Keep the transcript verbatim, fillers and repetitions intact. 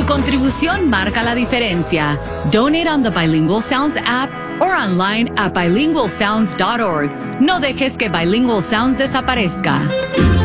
contribución marca la diferencia. Donate on the Bilingual Sounds app or online at bilingual sounds dot org. No dejes que Bilingual Sounds desaparezca.